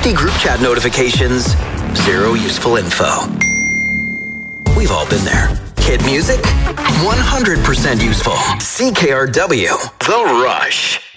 50 group chat notifications, 0 useful info. We've all been there. Hit music, 100% useful. CKRW, The Rush.